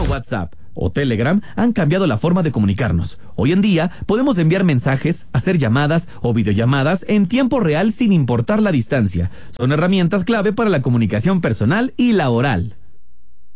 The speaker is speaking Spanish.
WhatsApp o Telegram han cambiado la forma de comunicarnos. Hoy en día podemos enviar mensajes, hacer llamadas o videollamadas en tiempo real sin importar la distancia. Son herramientas clave para la comunicación personal y laboral.